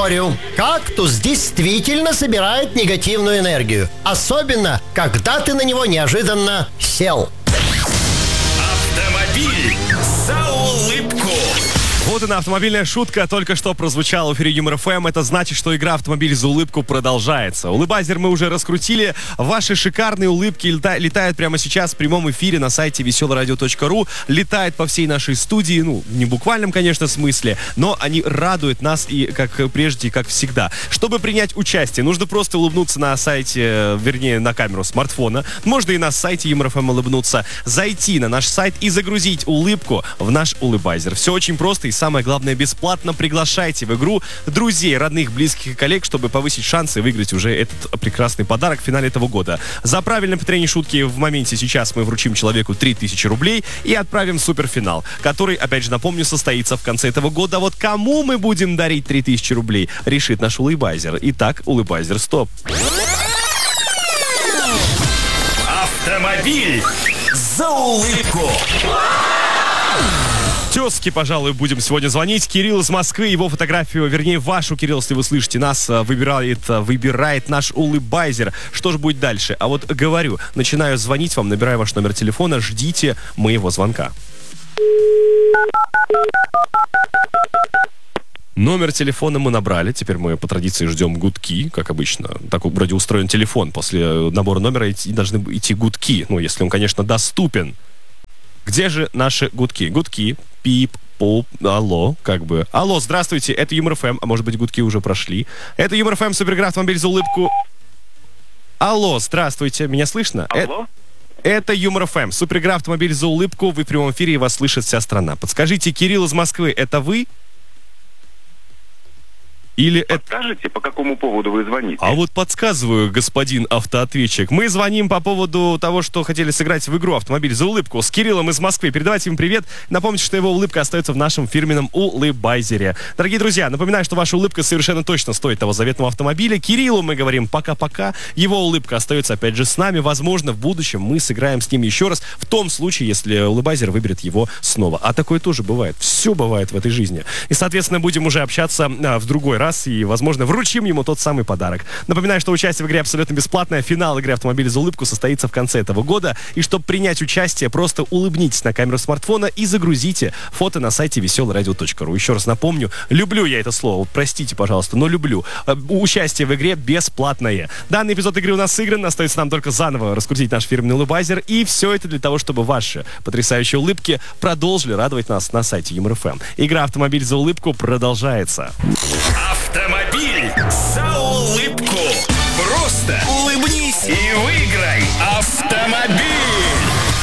спорю, кактус действительно собирает негативную энергию. Особенно, когда ты на него неожиданно сел. Автомобиль за улыбку. Вот она, автомобильная шутка, только что прозвучала в эфире Юмор ФМ. Это значит, что игра «Автомобиль за улыбку» продолжается. Улыбайзер мы уже раскрутили. Ваши шикарные улыбки летают прямо сейчас в прямом эфире на сайте веселорадио.ру. Летают по всей нашей студии, не в буквальном, конечно, смысле, но они радуют нас и, как прежде, как всегда. Чтобы принять участие, нужно просто улыбнуться на сайте, вернее, на камеру смартфона. Можно и на сайте Юмор ФМ улыбнуться. Зайти на наш сайт и загрузить улыбку в наш улыбайзер. Все очень просто и самое главное, бесплатно. Приглашайте в игру друзей, родных, близких и коллег, чтобы повысить шансы выиграть уже этот прекрасный подарок в финале этого года. За правильное повторение шутки в моменте сейчас мы вручим человеку 3000 рублей и отправим в суперфинал, который, опять же, напомню, состоится в конце этого года. Вот кому мы будем дарить 3000 рублей, решит наш улыбайзер. Итак, улыбайзер, стоп. Автомобиль за улыбку. Тезки, пожалуй, будем сегодня звонить. Кирилл из Москвы, его фотографию, вернее, вашу, Кирилл, если вы слышите нас, выбирает наш улыбайзер. Что же будет дальше? А вот говорю, начинаю звонить вам, набираю ваш номер телефона, ждите моего звонка. Номер телефона мы набрали, теперь мы по традиции ждем гудки, как обычно. Так вроде устроен телефон, после набора номера должны идти гудки, если он, конечно, доступен. Где же наши гудки? Гудки, пип, поп, алло, Алло, здравствуйте, это Юмор ФМ, а может быть гудки уже прошли. Это Юмор ФМ, суперигра «Автомобиль за улыбку». Алло, здравствуйте, меня слышно? Алло? Это Юмор ФМ, суперигра «Автомобиль за улыбку». Вы в прямом эфире, и вас слышит вся страна. Подскажите, Кирилл из Москвы, это вы? Или Подскажите, по какому поводу вы звоните? А вот подсказываю, господин автоответчик. Мы звоним по поводу того, что хотели сыграть в игру «Автомобиль за улыбку» с Кириллом из Москвы. Передавайте им привет. Напомните, что его улыбка остается в нашем фирменном улыбайзере. Дорогие друзья, напоминаю, что ваша улыбка совершенно точно стоит того заветного автомобиля. Кириллу мы говорим пока-пока. Его улыбка остается опять же с нами. Возможно, в будущем мы сыграем с ним еще раз. В том случае, если улыбайзер выберет его снова. А такое тоже бывает. Все бывает в этой жизни. И, соответственно, будем уже общаться в другой раз и, возможно, вручим ему тот самый подарок. Напоминаю, что участие в игре абсолютно бесплатное. Финал игры «Автомобиль за улыбку» состоится в конце этого года. И чтобы принять участие, просто улыбнитесь на камеру смартфона и загрузите фото на сайте веселорадио.ру. Еще раз напомню, люблю я это слово, простите, пожалуйста, но люблю. Участие в игре бесплатное. Данный эпизод игры у нас сыгран, остается нам только заново раскрутить наш фирменный улыбайзер. И все это для того, чтобы ваши потрясающие улыбки продолжили радовать нас на сайте Юмор ФМ. Игра «Автомобиль за улыбку» продолжается. Автомобиль за улыбку.